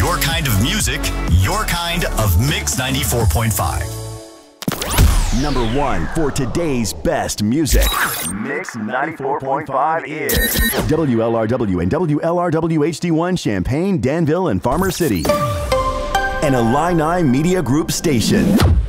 Your kind of music, your kind of Mix 94.5. Number 1 for today's best music. Mix 94.5 is WLRW and WLRW HD1 Champaign, Danville, and Farmer City. An Illini Media Group station.